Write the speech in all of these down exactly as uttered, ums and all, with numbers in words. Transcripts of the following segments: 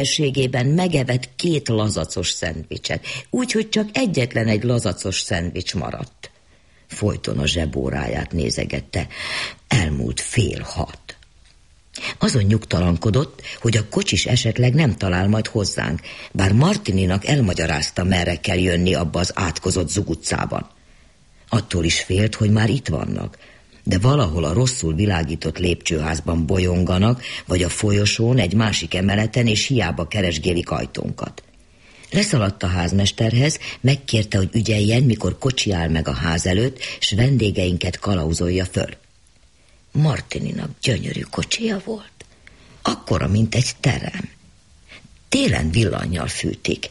Ségében megevett két lazacos szendvicset, úgyhogy csak egyetlen egy lazacos szendvics maradt. Folyton a zsebóráját nézegette. Elmúlt fél hat. Azon nyugtalankodott, hogy a kocsis esetleg nem talál majd hozzánk, bár Martininak elmagyarázta, merre kell jönni abba az átkozott zugutcában. Attól is félt, hogy már itt vannak, de valahol a rosszul világított lépcsőházban bolyonganak, vagy a folyosón egy másik emeleten, és hiába keresgélik ajtónkat. Leszaladt a házmesterhez, megkérte, hogy ügyeljen, mikor kocsi áll meg a ház előtt, s vendégeinket kalauzolja föl. Martininak gyönyörű kocsija volt, akkora, mint egy terem. Télen villannyal fűtik.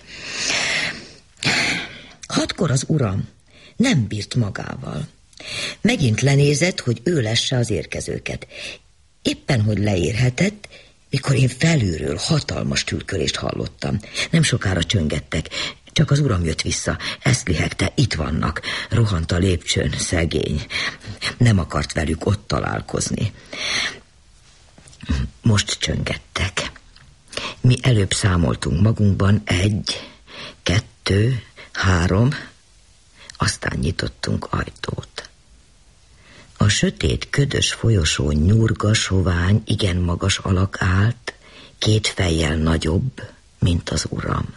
Hatkor az uram nem bírt magával. Megint lenézett, hogy ő lesse az érkezőket. Éppen, hogy leérhetett, mikor én felülről hatalmas tülkölést hallottam. Nem sokára csöngettek, csak az uram jött vissza. Ezt lihegte, itt vannak. Rohant a lépcsőn, szegény. Nem akart velük ott találkozni. Most csöngettek. Mi előbb számoltunk magunkban, egy, kettő, három, aztán nyitottunk ajtót. A sötét, ködös folyosón nyurga, sovány, igen magas alak állt, két fejjel nagyobb, mint az uram.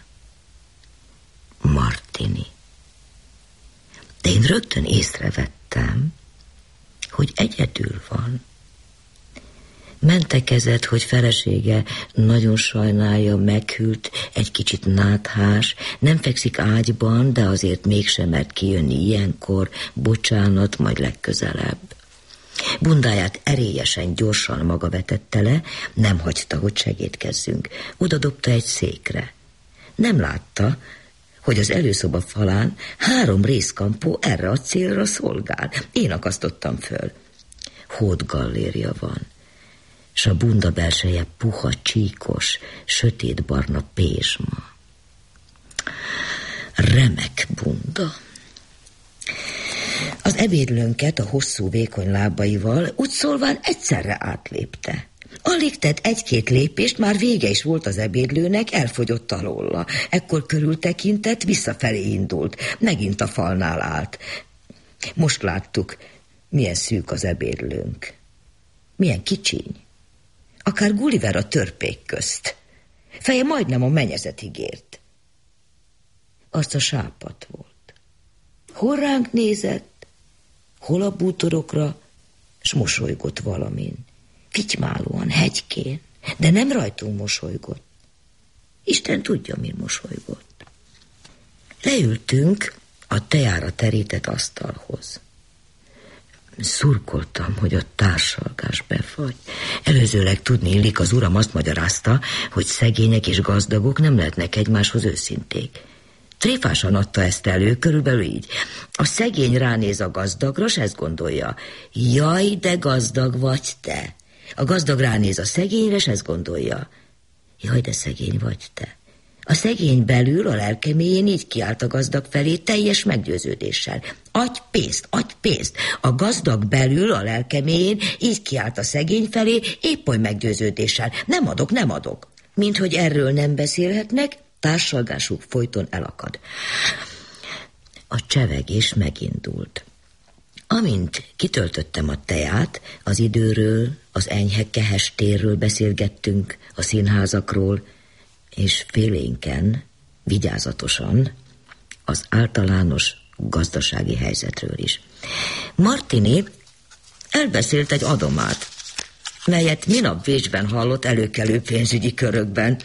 Martini. De én rögtön észrevettem, hogy egyedül van. Mentekezett, hogy felesége nagyon sajnálja, meghűlt, egy kicsit náthás, nem fekszik ágyban, de azért mégsem mert kijönni ilyenkor, bocsánat, majd legközelebb. Bundáját erélyesen, gyorsan maga vetette le, nem hagyta, hogy segédkezzünk. Oda dobta egy székre. Nem látta, hogy az előszoba falán három részkampó erre a célra szolgál. Én akasztottam föl. Hódgalléria van, s a bunda belseje puha, csíkos, sötétbarna pézsma. Remek bunda. Az ebédlőnket a hosszú, vékony lábaival úgy szólván egyszerre átlépte. Alig tett egy-két lépést, már vége is volt az ebédlőnek, elfogyott alóla. Ekkor körültekintett, visszafelé indult. Megint a falnál állt. Most láttuk, milyen szűk az ebédlőnk. Milyen kicsiny. Akár Gulliver a törpék közt. Feje majdnem a mennyezetig ért. Azt a sápat volt. Hol ránk nézett, hol a bútorokra, s mosolygott valamin. Fitymálóan, hegykén, de nem rajtunk mosolygott. Isten tudja, mi mosolygott. Leültünk a teára terített asztalhoz. Szurkoltam, hogy a társalgás befagy. Előzőleg tudni illik, az uram azt magyarázta, hogy szegények és gazdagok nem lehetnek egymáshoz őszinték. Tréfásan adta ezt elő, körülbelül így. A szegény ránéz a gazdagra, s ezt gondolja. Jaj, de gazdag vagy te. A gazdag ránéz a szegényre, s ezt gondolja. Jaj, de szegény vagy te. A szegény belül, a lelkeméjén így kiállt a gazdag felé teljes meggyőződéssel. Adj pénzt, adj pénzt. A gazdag belül, a lelkeméjén így kiállt a szegény felé épp oly meggyőződéssel. Nem adok, nem adok. Minthogy erről nem beszélhetnek, társalgásuk folyton elakad. A csevegés megindult. Amint kitöltöttem a teát, az időről, az enyhe kehestéről beszélgettünk, a színházakról, és félénken, vigyázatosan, az általános gazdasági helyzetről is. Martini elbeszélt egy adomát, melyet minap Bécsben hallott előkelő pénzügyi körökben.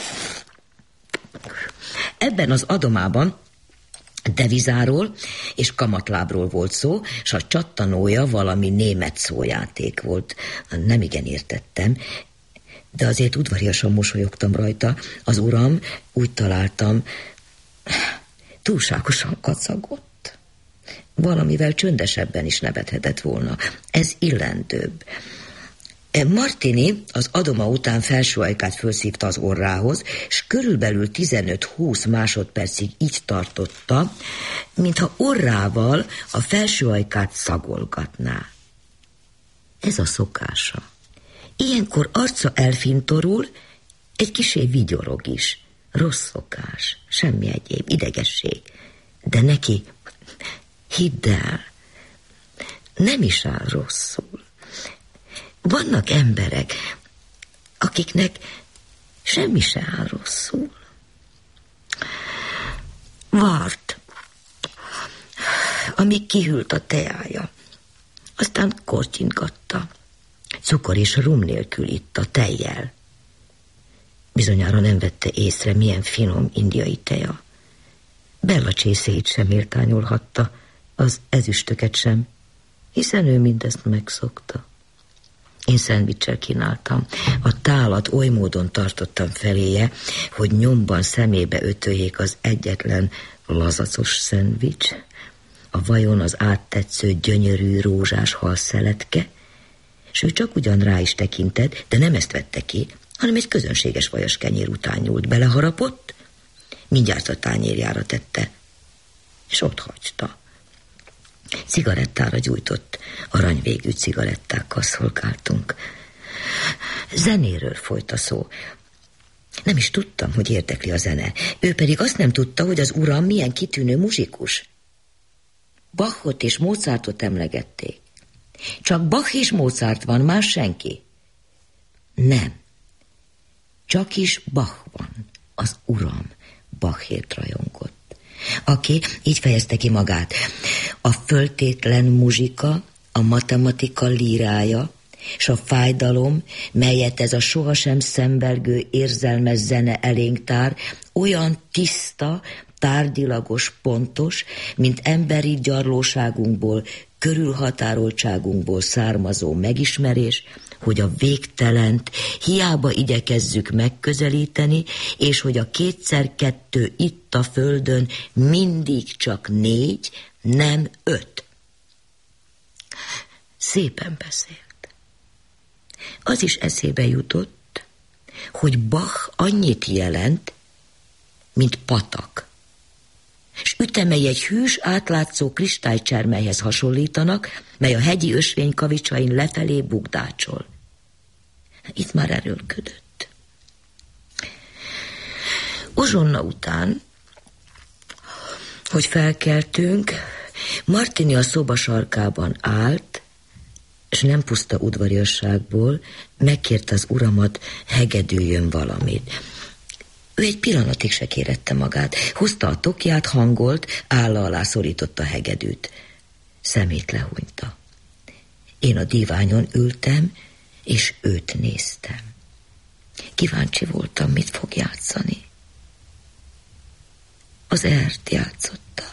Ebben az adomában devizáról és kamatlábról volt szó, s a csattanója valami német szójáték volt. Nem igen értettem, de azért udvariasan mosolyogtam rajta. Az uram, úgy találtam, túlságosan kacagott. Valamivel csöndesebben is nevethetett volna. Ez illendőbb. Martini az adoma után felső ajkát fölszívta az orrához, és körülbelül tizenöt-húsz másodpercig így tartotta, mintha orrával a felső ajkát szagolgatná. Ez a szokása. Ilyenkor arca elfintorul, Egy kisé vigyorog is, rossz szokás, semmi egyéb, idegesség. De neki, hidd el, nem is áll rosszul. Vannak emberek, akiknek semmi se áll rosszul. Várt, amíg kihűlt a teája. Aztán kortyintgatta. Cukor és rum nélkül itta, tejjel. Bizonyára nem vette észre, milyen finom indiai teja. Bella csészéit sem méltányolhatta, az ezüstöket sem, hiszen ő mindezt megszokta. Én szendvicsel kínáltam. A tálat oly módon tartottam feléje, hogy nyomban szemébe ötöljék az egyetlen lazacos szendvics, a vajon az áttetsző gyönyörű rózsás halszeletke, s ő csak ugyan rá is tekintett, de nem ezt vette ki, hanem egy közönséges vajas kenyér után nyúlt, beleharapott, mindjárt a tányérjára tette, és ott hagyta. Cigarettára gyújtott, aranyvégű cigarettákkal szolgáltunk. Zenéről folyt a szó. Nem is tudtam, hogy érdekli a zene. Ő pedig azt nem tudta, hogy az uram milyen kitűnő muzsikus. Bachot és Mozartot emlegették. Csak Bach és Mozart van, más senki. Nem. Csak is Bach van. Az uram Bachért rajongott. Aki így fejezte ki magát. A föltétlen muzsika, a matematika lírája, s a fájdalom, melyet ez a sohasem szembergő érzelmes zene elénk tár, olyan tiszta, tárgyilagos, pontos, mint emberi gyarlóságunkból, körülhatároltságunkból származó megismerés, hogy a végtelent hiába igyekezzük megközelíteni, és hogy a kétszer kettő itt a földön mindig csak négy, nem öt. Szépen beszélt. Az is eszébe jutott, hogy Bach annyit jelent, mint patak, s ütemei egy hűs, átlátszó kristálycsermelyhez hasonlítanak, mely a hegyi ösvény kavicsain lefelé bugdácsol. Itt már erőlködött. Uzsonna után, hogy felkeltünk, Martini a szoba sarkában állt, és nem puszta udvariasságból megkérte az uramat, hegedüljön valamit. Ő egy pillanatig se kérette magát. Hozta a tokját, hangolt, álla alá szorította a hegedűt. Szemét lehúnyta. Én a díványon ültem, és őt néztem. Kíváncsi voltam, mit fog játszani. Az ert játszotta.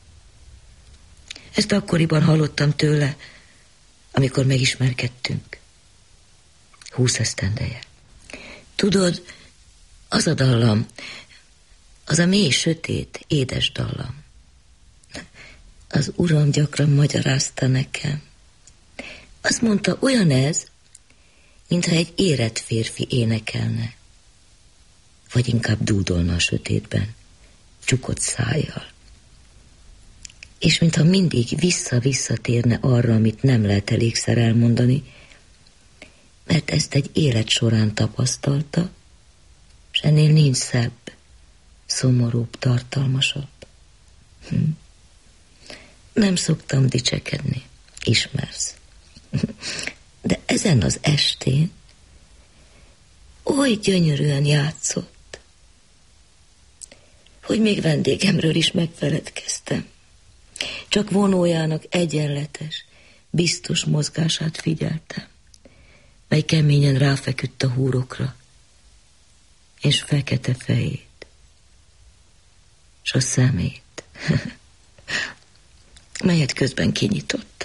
Ezt akkoriban hallottam tőle, amikor megismerkedtünk. Húsz esztendeje. Tudod, az a dallam, az a mély, sötét, édes dallam. Az uram gyakran magyarázta nekem. Azt mondta, olyan ez, mintha egy érett férfi énekelne. Vagy inkább dúdolna a sötétben, csukott szájjal. És mintha mindig vissza-visszatérne arra, amit nem lehet elégszer elmondani, mert ezt egy élet során tapasztalta, és ennél nincs szebb, szomorúbb, tartalmasabb. Hm. Nem szoktam dicsekedni, ismersz. De ezen az estén oly gyönyörűen játszott, hogy még vendégemről is megfeledkeztem. Csak vonójának egyenletes, biztos mozgását figyeltem, mely keményen ráfeküdt a húrokra, és fekete fejét, s a szemét, melyet közben kinyitott.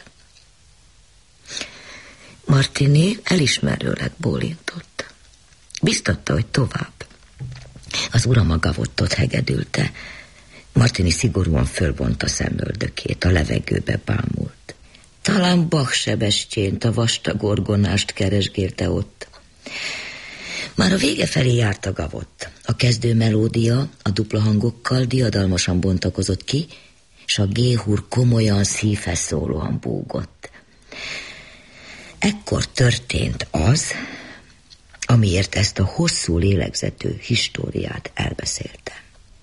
Martini elismerőleg bólintott. Biztatta, hogy tovább. Az uram a gavottot hegedülte. Martini szigorúan fölvonta szemöldökét, a levegőbe bámult. Talán Bach sebestyént, a vastag orgonást keresgélte ott. Már a vége felé járt a gavott. A kezdő melódia a dupla hangokkal diadalmasan bontakozott ki, s a géhúr komolyan, szívhez szólóan búgott. Ekkor történt az, amiért ezt a hosszú lélegzető históriát elbeszéltem.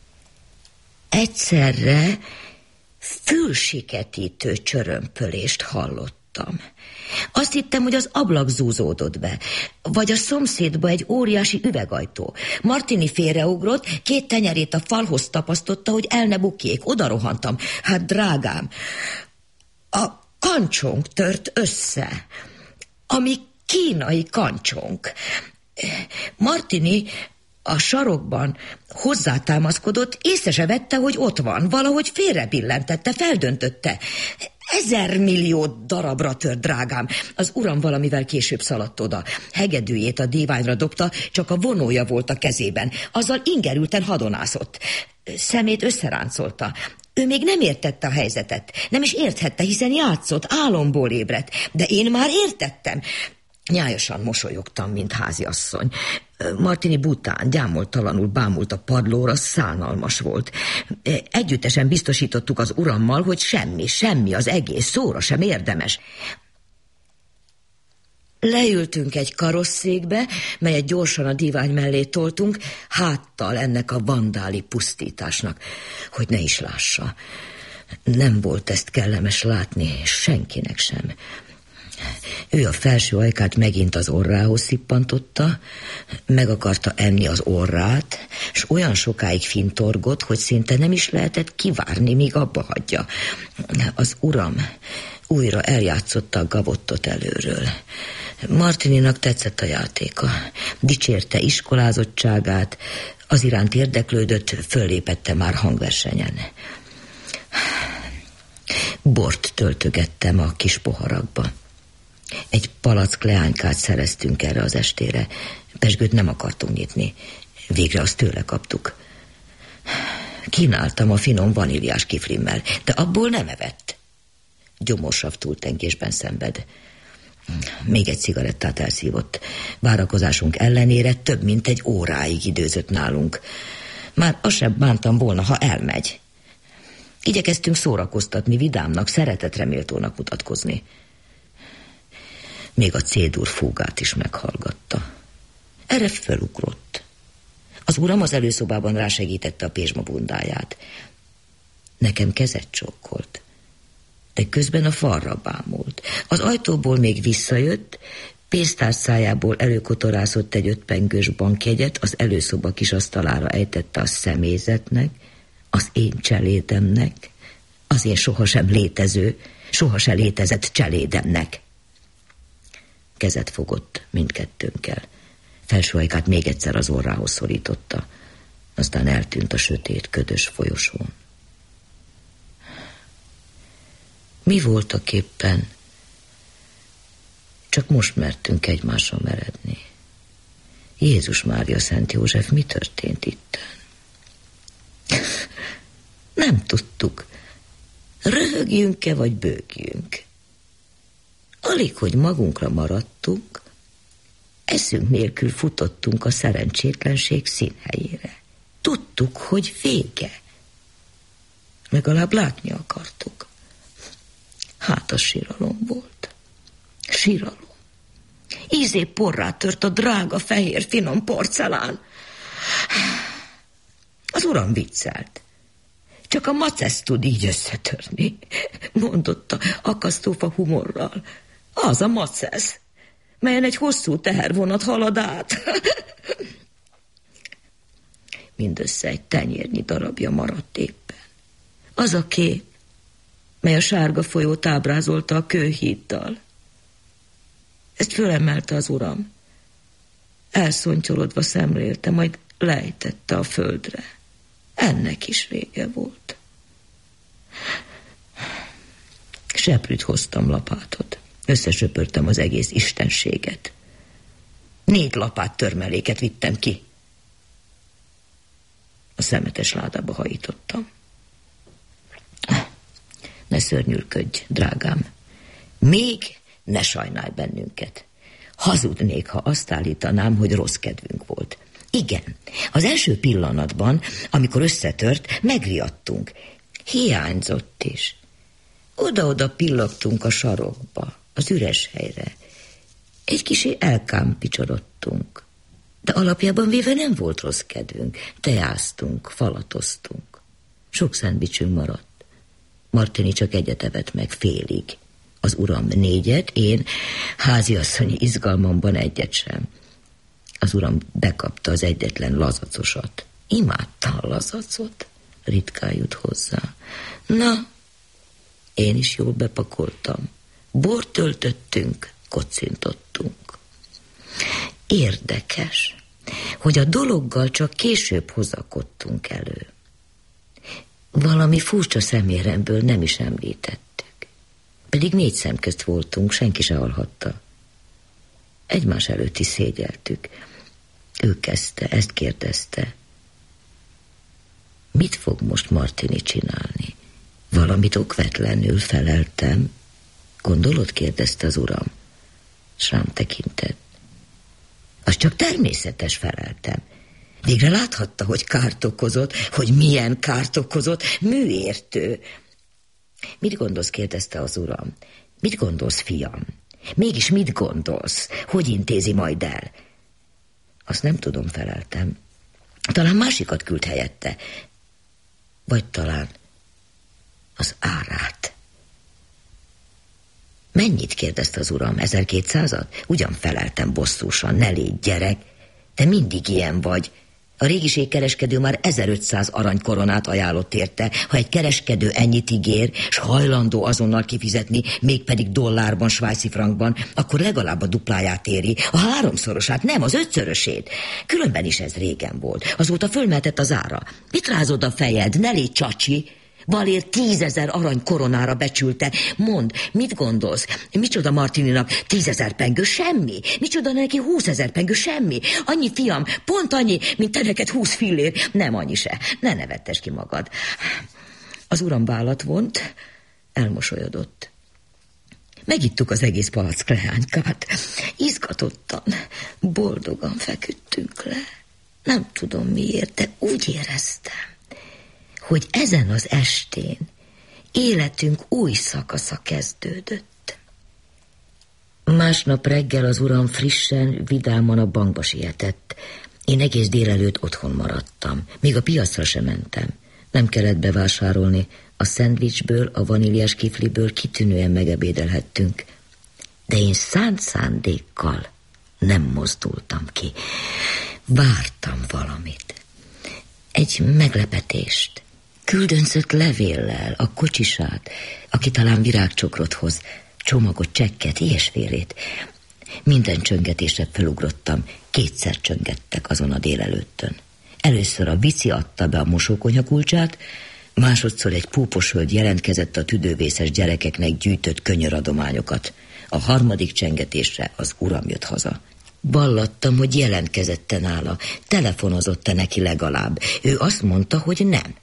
Egyszerre fülsiketítő csörömpölést hallottam. Azt hittem, hogy az ablak zúzódott be, vagy a szomszédba egy óriási üvegajtó. Martini félreugrott, két tenyerét a falhoz tapasztotta, hogy el ne bukjék. Oda rohantam. Hát drágám, a kancsónk tört össze, ami kínai kancsónk. Martini a sarokban hozzátámaszkodott, észre se vette, hogy ott van, valahogy félrebillentette, feldöntötte. Ezer millió darabra tört, drágám. Az uram valamivel később szaladt oda. Hegedűjét a díványra dobta, csak a vonója volt a kezében. Azzal ingerülten hadonászott. Szemét összeráncolta. Ő még nem értette a helyzetet. Nem is érthette, hiszen játszott, álomból ébredt. De én már értettem. Nyájasan mosolyogtam, mint háziasszony. Martini bután, gyámoltalanul bámult a padlóra, szánalmas volt. Együttesen biztosítottuk az urammal, hogy semmi, semmi, az egész szóra sem érdemes. Leültünk egy karosszékbe, melyet gyorsan a divány mellé toltunk, háttal ennek a vandáli pusztításnak, hogy ne is lássa. Nem volt ezt kellemes látni, senkinek sem. Ő a felső ajkát megint az orrához szippantotta, meg akarta enni az orrát, s olyan sokáig fintorgott, hogy szinte nem is lehetett kivárni, míg abba hagyja. Az uram újra eljátszotta a gavottot előről. Martininak tetszett a játéka. Dicsérte iskolázottságát, az iránt érdeklődött, föllépette már hangversenyen. Bort töltögettem a kis poharakba. Egy palack leánykát szereztünk erre az estére. Pezsgőt nem akartunk nyitni. Végre azt tőle kaptuk. Kínáltam a finom vaníliás kiflimmel, de abból nem evett. Gyomorsav túltengésben szenved. Még egy cigarettát elszívott. Várakozásunk ellenére több mint egy óráig időzött nálunk. Már azt sem bántam volna, ha elmegy. Igyekeztünk szórakoztatni, vidámnak, szeretetreméltónak mutatkozni. Még a C-dur fúgát is meghallgatta. Erre felugrott. Az uram az előszobában rásegítette a pézsma bundáját. Nekem kezet csókolt, de közben a falra bámult. Az ajtóból még visszajött, pénztárcájából előkotorászott egy ötpengős bankjegyet, az előszoba kis asztalára ejtette a személyzetnek, az én cselédemnek, az én sohasem létező, sohasem létezett cselédemnek. Kezet fogott mindkettőnkkel. Felső ajkát még egyszer az orrához szorította, aztán eltűnt a sötét, ködös folyosón. Mi voltak éppen? Csak most mertünk egymásra meredni. Jézus Mária Szent József, mi történt itten? Nem tudtuk, röhögjünk-e vagy bőgjünk. Alig, hogy magunkra maradtunk, eszünk nélkül futottunk a szerencsétlenség színhelyére. Tudtuk, hogy vége. Legalább látni akartuk. Hát a síralom volt. Síralom. Ízé porrá tört a drága, fehér, finom porcelán. Az uram viccelt. Csak a macesz tud így összetörni, mondotta akasztófa humorral. Az a macesz, melyen egy hosszú tehervonat halad át. Mindössze egy tenyérnyi darabja maradt éppen. Az a kép, mely a sárga folyót ábrázolta a kőhíddal. Ezt fölemelte az uram. Elszontyolodva szemlélte, majd lejtette a földre. Ennek is vége volt. Seprűt hoztam, lapátot. Összesöpörtem az egész istenséget. Négy lapát törmeléket vittem ki. A szemetes ládába hajítottam. Ne szörnyűködj, drágám. Még ne sajnálj bennünket. Hazudnék, ha azt állítanám, hogy rossz kedvünk volt. Igen, az első pillanatban, amikor összetört, megriadtunk. Hiányzott is. Oda-oda pillogtunk a sarokba, az üres helyre. Egy kicsi elkámpicsorodtunk. De alapjában véve nem volt rossz kedvünk. Teáztunk, falatoztunk. Sok szendvicsünk maradt. Martini csak egyet evett meg félig. Az uram négyet, én háziasszonyi izgalmamban egyet sem. Az uram bekapta az egyetlen lazacosat. Imádta a lazacot, ritkán jut hozzá. Na, én is jól bepakoltam. Bort töltöttünk, kocintottunk. Érdekes, hogy a dologgal csak később hozakodtunk elő. Valami furcsa szeméremből nem is említettük. Pedig négy szem közt voltunk, senki se hallhatta. Egymás előtt is szégyeltük. Ő kezdte, ezt kérdezte. Mit fog most Martini csinálni? Valamit okvetlenül feleltem. Gondolod, kérdezte az uram. S rám tekintett. Az csak természetes, feleltem. Végre láthatta, hogy kárt okozott, hogy milyen kárt okozott, műértő. Mit gondolsz, kérdezte az uram. Mit gondolsz, fiam? Mégis mit gondolsz? Hogy intézi majd el? Azt nem tudom, feleltem. Talán másikat küld helyette. Vagy talán az árát. Mennyit, kérdezte az uram, ezerkétszázat? Ugyan feleltem bosszúsan, ne légy gyerek, te mindig ilyen vagy. A régiségkereskedő már ezerötszáz aranykoronát ajánlott érte. Ha egy kereskedő ennyit ígér, s hajlandó azonnal kifizetni, mégpedig dollárban, svájci frankban, akkor legalább a dupláját éri, a háromszorosát, nem, az ötszörösét. Különben is ez régen volt. Azóta fölmeltett az ára. Mit rázod a fejed? Ne légy csacsi! Valér tízezer arany koronára becsülte. Mondd, mit gondolsz? Micsoda Martininak tízezer pengő? Semmi. Micsoda neki húszezer pengő? Semmi. Annyi, fiam, pont annyi, mint te neked húsz fillér. Nem annyi se. Ne nevettes ki magad. Az uram vállat vont, elmosolyodott. Megittuk az egész palack leánykát. Izgatottan, boldogan feküdtünk le. Nem tudom miért, de úgy éreztem, hogy ezen az estén életünk új szakasza kezdődött. Másnap reggel az uram frissen, vidáman a bankba sietett. Én egész délelőtt otthon maradtam. Még a piacra sem mentem. Nem kellett bevásárolni. A szendvicsből, a vaníliás kifliből kitűnően megebédelhettünk. De én szánt szándékkal nem mozdultam ki. Vártam valamit. Egy meglepetést. Küldönszött levéllel a kocsisát, aki talán virágcsokrot hoz, csomagot, csekket, ilyesfélét. Minden csöngetésre felugrottam, kétszer csöngettek azon a délelőttön. Először a vici adta be a mosókonyha kulcsát, másodszor egy púpos hölgy jelentkezett a tüdővészes gyerekeknek gyűjtött könyöradományokat. A harmadik csengetésre az uram jött haza. Vallattam, hogy jelentkezette nála, telefonozott-e neki legalább. Ő azt mondta, hogy nem.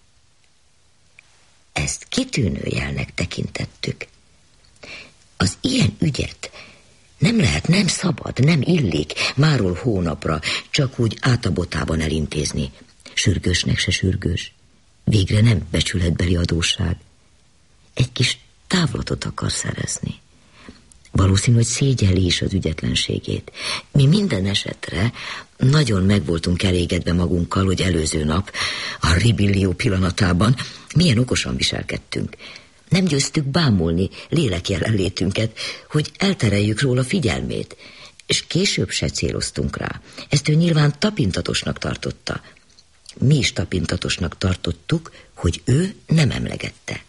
Ezt kitűnő jelnek tekintettük. Az ilyen ügyet nem lehet, nem szabad, nem illik máról hónapra csak úgy átabotában elintézni. Sürgősnek se sürgős. Végre nem becsületbeli adósság. Egy kis távlatot akar szerezni. Valószínű, hogy szégyelli is az ügyetlenségét. Mi minden esetre nagyon meg voltunk elégedve magunkkal, hogy előző nap, a ribillió pillanatában milyen okosan viselkedtünk. Nem győztük bámulni lélek jelenlétünket, hogy eltereljük róla figyelmét, és később se céloztunk rá. Ezt ő nyilván tapintatosnak tartotta. Mi is tapintatosnak tartottuk, hogy ő nem emlegette.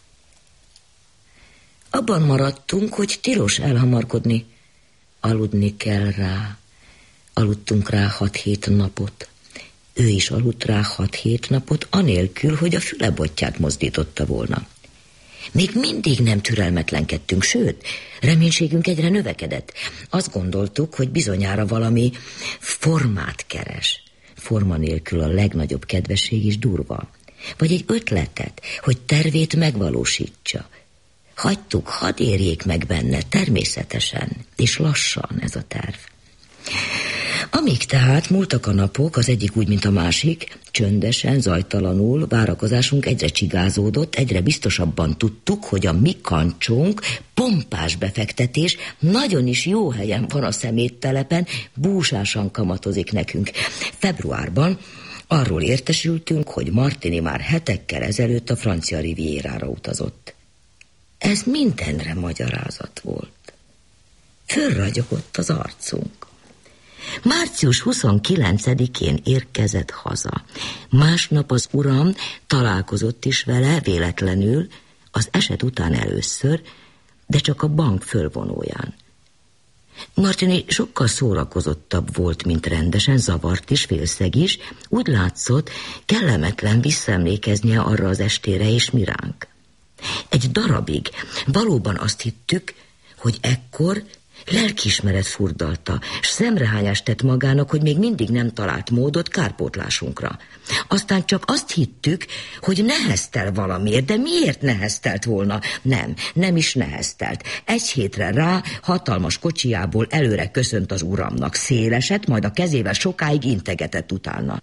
Abban maradtunk, hogy tilos elhamarkodni. Aludni kell rá. Aludtunk rá hat-hét napot. Ő is aludt rá hat-hét napot, anélkül, hogy a fülebotját mozdította volna. Még mindig nem türelmetlenkedtünk, sőt, reménységünk egyre növekedett. Azt gondoltuk, hogy bizonyára valami formát keres. Forma nélkül a legnagyobb kedvesség is durva. Vagy egy ötletet, hogy tervét megvalósítsa. Hagytuk, hadd érjék meg benne természetesen, és lassan ez a terv. Amíg tehát múltak a napok, az egyik úgy, mint a másik, csöndesen, zajtalanul várakozásunk egyre csigázódott, egyre biztosabban tudtuk, hogy a mi kancsónk, pompás befektetés, nagyon is jó helyen van a szeméttelepen, búsásan kamatozik nekünk. Februárban arról értesültünk, hogy Martini már hetekkel ezelőtt a francia Rivierára utazott. Ez mindenre magyarázat volt. Fölragyogott az arcunk. március huszonkilencedikén érkezett haza. Másnap az uram találkozott is vele véletlenül, az eset után először, de csak a bank fölvonóján. Martini sokkal szórakozottabb volt, mint rendesen, zavart is, félszeg is. Úgy látszott, kellemetlen visszaemlékeznie arra az estére és mi ránk. Egy darabig valóban azt hittük, hogy ekkor lelkiismeret furdalta, s szemrehányást tett magának, hogy még mindig nem talált módot kárpótlásunkra. Aztán csak azt hittük, hogy neheztel valamiért, de miért neheztelt volna? Nem, nem is neheztelt. Egy hétre rá hatalmas kocsiából előre köszönt az uramnak, széleset, majd a kezével sokáig integetett utána.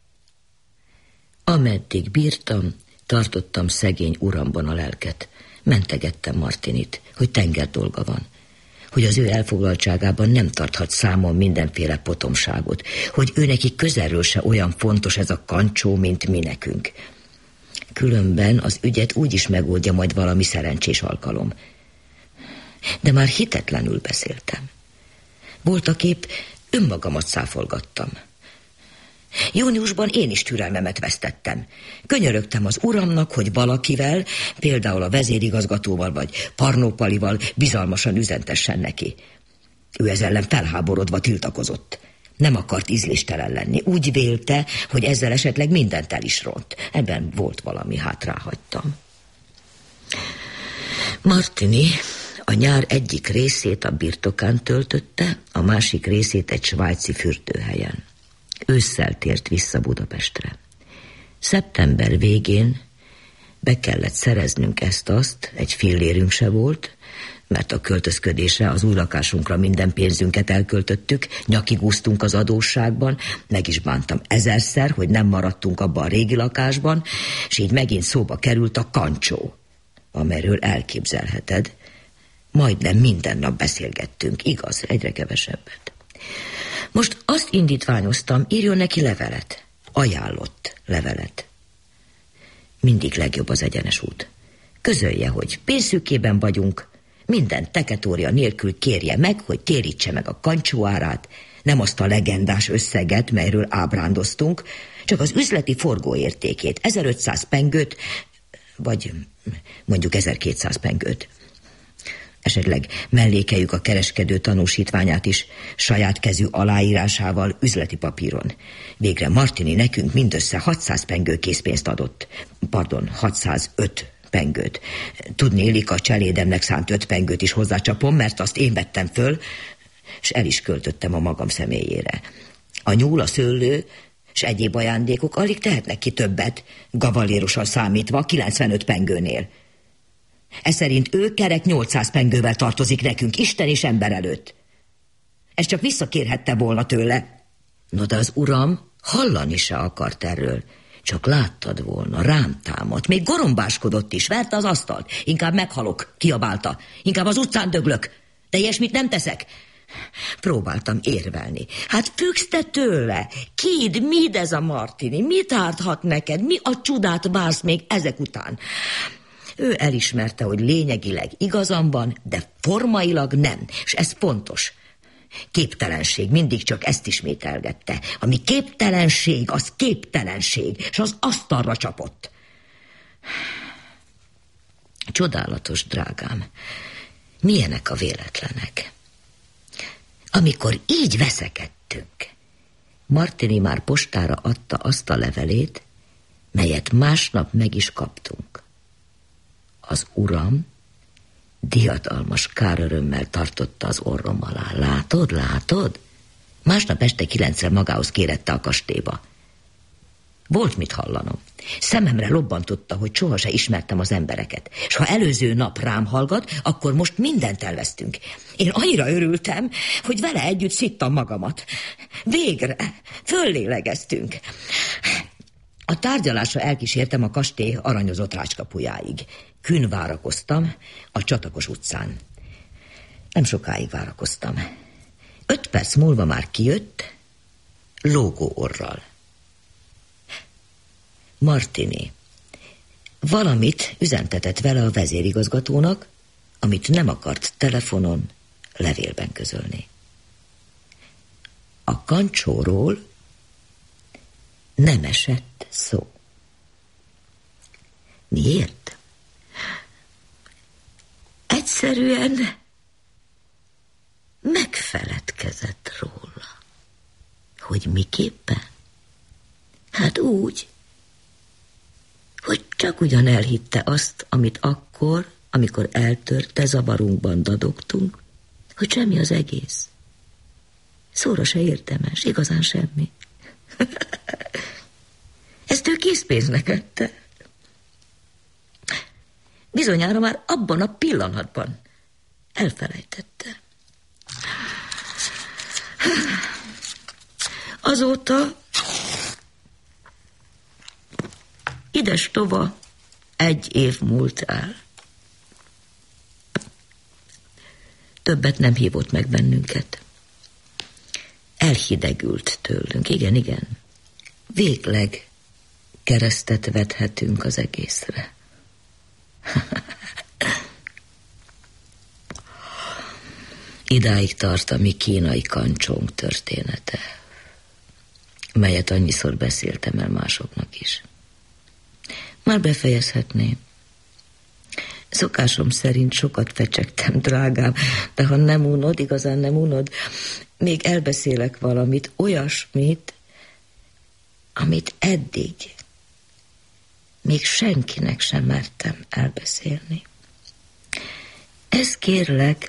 Ameddig bírtam, tartottam szegény uramban a lelket. Mentegettem Martinit, hogy tenger dolga van, hogy az ő elfoglaltságában nem tarthat számon mindenféle potomságot, hogy ő neki közelről se olyan fontos ez a kancsó, mint mi nekünk. Különben az ügyet úgy is megoldja majd valami szerencsés alkalom. De már hitetlenül beszéltem. Voltaképp önmagamat száfolgattam. Júniusban én is türelmemet vesztettem. Könyörögtem az uramnak, hogy valakivel, például a vezérigazgatóval vagy Parnópalival bizalmasan üzentessen neki. Ő ez ellen felháborodva tiltakozott. Nem akart ízléstelen lenni. Úgy vélte, hogy ezzel esetleg mindent el is ront. Ebben volt valami, hát ráhagytam. Martini a nyár egyik részét a birtokán töltötte, a másik részét egy svájci fürdőhelyen. Ősszel tért vissza Budapestre. Szeptember végén be kellett szereznünk ezt-azt, egy fillérünk se volt, mert a költözködésre, az új lakásunkra minden pénzünket elköltöttük, nyakig úsztunk az adósságban, meg is bántam ezerszer, hogy nem maradtunk abban a régi lakásban, és így megint szóba került a kancsó, amelyről elképzelheted. Majdnem minden nap beszélgettünk, igaz, egyre kevesebbet. Most azt indítványoztam, írjon neki levelet. Ajánlott levelet. Mindig legjobb az egyenes út. Közölje, hogy pénzszűkében vagyunk, minden teketória nélkül kérje meg, hogy térítse meg a kancsó árát, nem azt a legendás összeget, melyről ábrándoztunk, csak az üzleti forgóértékét, ezerötszáz pengőt, vagy mondjuk ezerkétszáz pengőt. Esetleg mellékeljük a kereskedő tanúsítványát is, saját kezű aláírásával üzleti papíron. Végre Martini nekünk mindössze hatszáz pengő készpénzt adott. Pardon, hatszázöt pengőt. Tudnélik, a cselédemnek szánt öt pengőt is hozzácsapom, mert azt én vettem föl, és el is költöttem a magam személyére. A nyúl, a szőlő és egyéb ajándékok alig tehetnek ki többet, gavalérosan számítva kilencvenöt pengőnél. Ez szerint ő kerek nyolcszáz pengővel tartozik nekünk, Isten és ember előtt. Ez csak visszakérhette volna tőle. No, de az uram hallani se akart erről. Csak láttad volna, rám támadt, még gorombáskodott is, verte az asztalt. Inkább meghalok, kiabálta. Inkább az utcán döglök, de ilyesmit nem teszek. Próbáltam érvelni. Hát függsz te tőle? Kid, mit ez a Martini? Mit árthat neked? Mi a csodát vársz még ezek után? Ő elismerte, hogy lényegileg igazam van, de formailag nem, és ez fontos. Képtelenség, mindig csak ezt ismételgette. Ami képtelenség, az képtelenség, és az asztalra csapott. Csodálatos, drágám, milyenek a véletlenek. Amikor így veszekedtünk, Martini már postára adta azt a levelét, melyet másnap meg is kaptunk. Az uram diadalmas kárörömmel tartotta az orrom alá. Látod, látod? Másnap este kilencre magához kérette a kastélyba. Volt mit hallanom. Szememre lobbantotta, hogy soha se ismertem az embereket. És ha előző nap rám hallgat, akkor most mindent elvesztünk. Én annyira örültem, hogy vele együtt szittam magamat. Végre föllélegeztünk. A tárgyalásra elkísértem a kastély aranyozott rácskapujáig. Kün várakoztam a Csatakos utcán. Nem sokáig várakoztam. Öt perc múlva már kijött, lógó orral. Martini valamit üzentetett vele a vezérigazgatónak, amit nem akart telefonon, levélben közölni. A kancsóról nem esett szó. Miért? Egyszerűen megfeledkezett róla. Hogy miképpen? Hát úgy, hogy csak ugyan elhitte azt, amit akkor, amikor eltörte, zavarunkban dadogtunk, hogy semmi az egész. Szóra se érdemes, igazán semmi. Ezt ő készpénznek vette. Bizonyára már abban a pillanatban elfelejtette. Azóta idestova egy év múlt el. Többet nem hívott meg bennünket. Elhidegült tőlünk, igen, igen. Végleg keresztet vethetünk az egészre. Idáig tart a mi kínai kancsónk története, melyet annyiszor beszéltem el másoknak is. Már befejezhetném. Szokásom szerint sokat fecsegtem, drágám, de ha nem unod, igazán nem unod, még elbeszélek valamit, olyasmit, amit eddig még senkinek sem mertem elbeszélni. Ez, kérlek,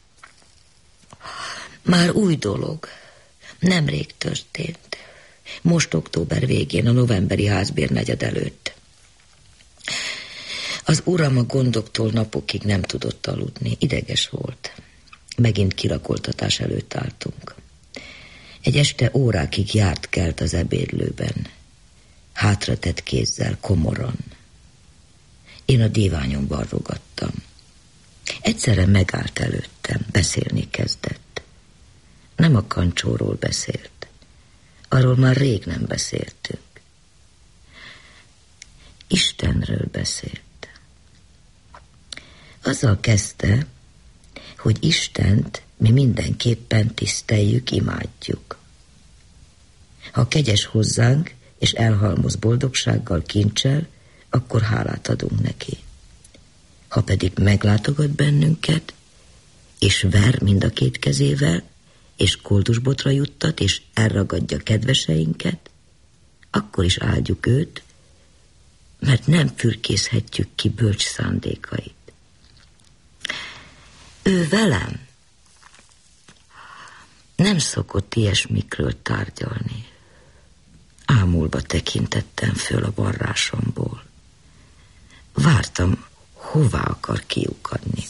már új dolog, nemrég történt. Most október végén, a novemberi házbérnegyed előtt. Az uram a gondoktól napokig nem tudott aludni, ideges volt. Megint kirakoltatás előtt álltunk. Egy este órákig járt kelt az ebédlőben, hátratett kézzel, komoran. Én a díványomban rogadtam. Egyszerre megállt előttem, beszélni kezdett. Nem a kancsóról beszélt. Arról már rég nem beszéltünk. Istenről beszélt. Azzal kezdte, hogy Istent mi mindenképpen tiszteljük, imádjuk. Ha kegyes hozzánk, és elhalmoz boldogsággal, kincsel, akkor hálát adunk neki. Ha pedig meglátogat bennünket, és ver mind a két kezével, és koldusbotra juttat, és elragadja kedveseinket, akkor is áldjuk őt, mert nem fürkészhetjük ki bölcs szándékait. Ő velem nem szokott ilyesmikről tárgyalni. Ámulva tekintettem föl a varrásomból. Vártam, hová akar kiukadni.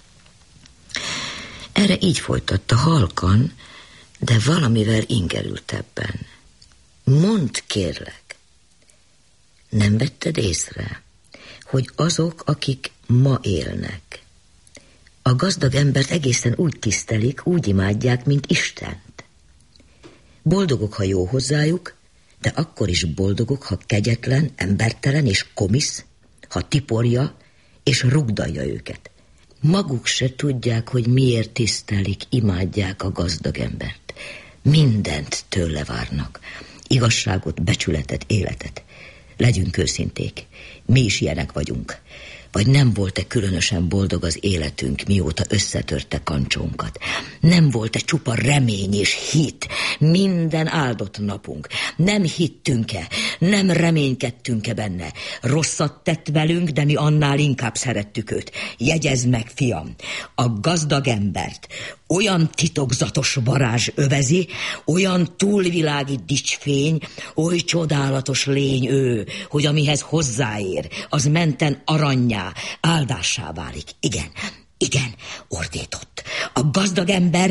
Erre így folytatta halkan, de valamivel ingerültebben. Mondd, kérlek, nem vetted észre, hogy azok, akik ma élnek, a gazdag embert egészen úgy tisztelik, úgy imádják, mint Istent. Boldogok, ha jó hozzájuk, de akkor is boldogok, ha kegyetlen, embertelen és komisz, ha tiporja és rugdalja őket. Maguk se tudják, hogy miért tisztelik, imádják a gazdag embert. Mindent tőle várnak. Igazságot, becsületet, életet. Legyünk őszinték. Mi is ilyenek vagyunk. Vagy nem volt-e különösen boldog az életünk, mióta összetörte kancsónkat? Nem volt-e csupa remény és hit minden áldott napunk? Nem hittünk-e, nem reménykedtünk-e benne? Rosszat tett velünk, de mi annál inkább szerettük őt. Jegyezd meg, fiam, a gazdag embert olyan titokzatos varázs övezi, olyan túlvilági dicsfény, oly csodálatos lény ő, hogy amihez hozzáér, az menten arannyá, áldássá válik. Igen, igen, ordított. A gazdag ember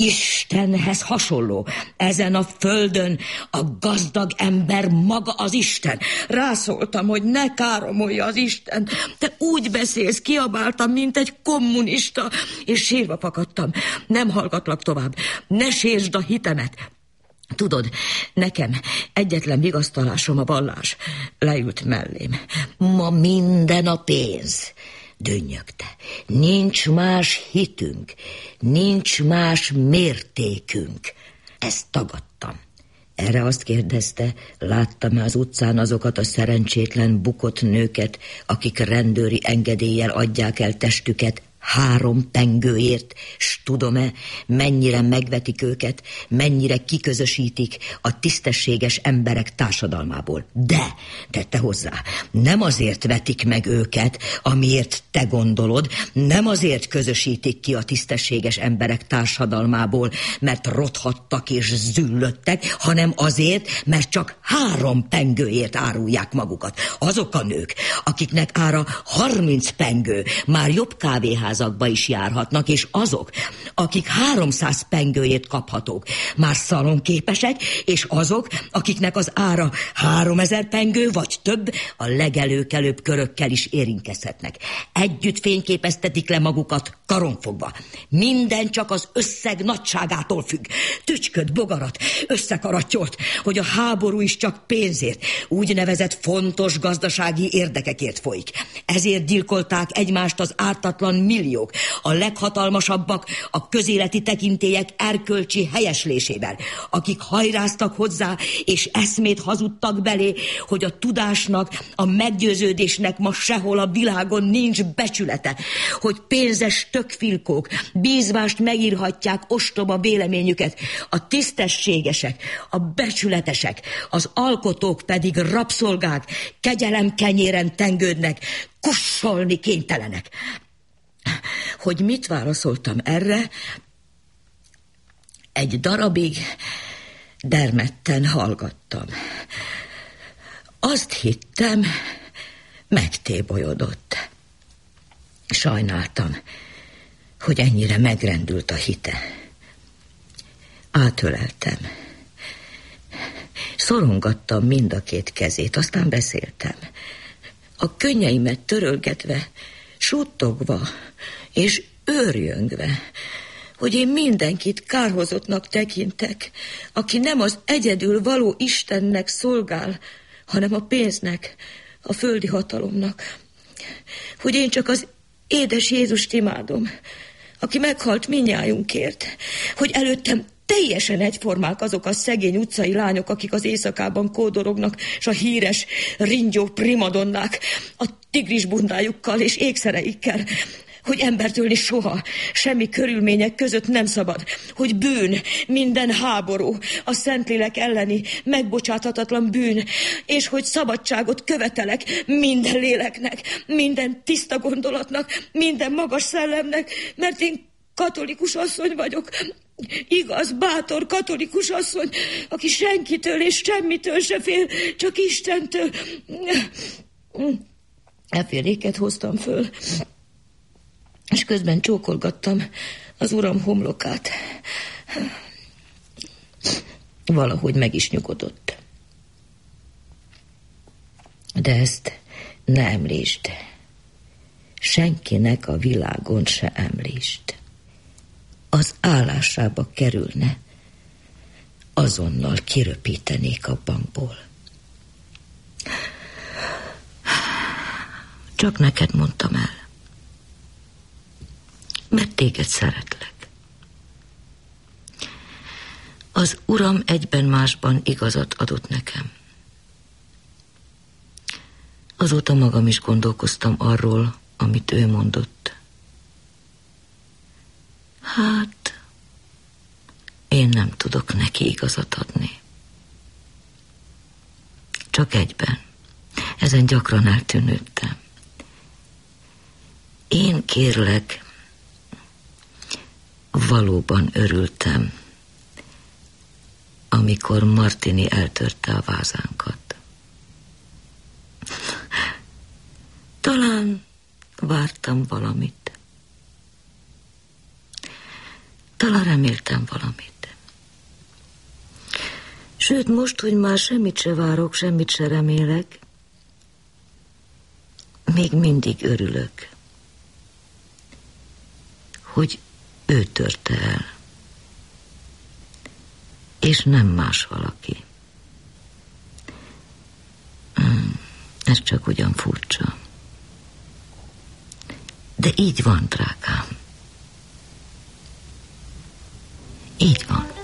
Istenhez hasonló. Ezen a földön a gazdag ember maga az Isten. Rászóltam, hogy ne káromolja az Isten. Te úgy beszélsz, kiabáltam, mint egy kommunista, és sírva fakadtam. Nem hallgatlak tovább. Ne sérsd a hitemet. Tudod, nekem egyetlen vigasztalásom a vallás. Leült mellém. Ma minden a pénz. Dönnyögte. Nincs más hitünk, nincs más mértékünk. Ezt tagadtam. Erre azt kérdezte, láttam-e az utcán azokat a szerencsétlen bukott nőket, akik rendőri engedéllyel adják el testüket három pengőért, s tudom-e, mennyire megvetik őket, mennyire kiközösítik a tisztességes emberek társadalmából. De, tette hozzá, nem azért vetik meg őket, amiért te gondolod, nem azért közösítik ki a tisztességes emberek társadalmából, mert rothattak és züllöttek, hanem azért, mert csak három pengőért árulják magukat. Azok a nők, akiknek ára harminc pengő, már jobb kávéházakba is járhatnak, és azok, akik háromszáz pengőért kaphatók, már szalonképesek, és azok, akiknek az ára háromezer pengő, vagy több, a legelőkelőbb körökkel is érintkezhetnek. Együtt fényképeztetik le magukat karonfogva. Minden csak az összeg nagyságától függ. Tücsköd, bogarat, összekaratyolt, hogy a háború is csak pénzért, úgynevezett fontos gazdasági érdekekért folyik. Ezért gyilkolták egymást az ártatlan milliók, a leghatalmasabbak a közéleti tekintélyek erkölcsi helyeslésével, akik hajráztak hozzá, és eszmét hazudtak belé, hogy a tudásnak, a meggyőződésnek ma sehol a világon nincs becsülete, hogy pénzes tökfilkók bízvást megírhatják ostoba véleményüket, a tisztességesek, a becsületesek, az alkotók pedig rabszolgák, kegyelem kenyéren tengődnek, kussolni kénytelenek. Hogy mit válaszoltam erre? Egy darabig dermedten hallgattam. Azt hittem, megtébolyodott. Sajnáltam, hogy ennyire megrendült a hite. Átöleltem. Szorongattam mind a két kezét, aztán beszéltem. A könnyeimet törölgetve, suttogva és őrjöngve, hogy én mindenkit kárhozottnak tekintek, aki nem az egyedül való Istennek szolgál, hanem a pénznek, a földi hatalomnak. Hogy én csak az édes Jézust imádom, aki meghalt mindnyájunkért, hogy előttem teljesen egyformák azok a szegény utcai lányok, akik az éjszakában kódorognak, és a híres ringyó primadonnák a tigris bundájukkal és ékszereikkel, hogy embert ölni soha, semmi körülmények között nem szabad, hogy bűn, minden háború, a Szentlélek elleni, megbocsáthatatlan bűn, és hogy szabadságot követelek minden léleknek, minden tiszta gondolatnak, minden magas szellemnek, mert én katolikus asszony vagyok, igaz, bátor katolikus asszony, aki senkitől és semmitől se fél, csak Istentől. Eféléket hoztam föl, és közben csókolgattam az uram homlokát. Valahogy meg is nyugodott. De ezt ne említsd. Senkinek a világon se említsd. Az állásába kerülne, azonnal kiröpítenék a bankból. Csak neked mondtam el, mert téged szeretlek. Az Uram egyben másban igazat adott nekem. Azóta magam is gondolkoztam arról, amit ő mondott. Hát, én nem tudok neki igazat adni. Csak egyben. Ezen gyakran eltűnődtem. Én kérlek, valóban örültem, amikor Martini eltörte a vázánkat. Talán vártam valamit. Talán reméltem valamit. Sőt, most, hogy már semmit se várok, semmit se remélek, még mindig örülök, hogy ő törte el, és nem más valaki. Ez csak ugyan furcsa. De így van, drágám. Így van.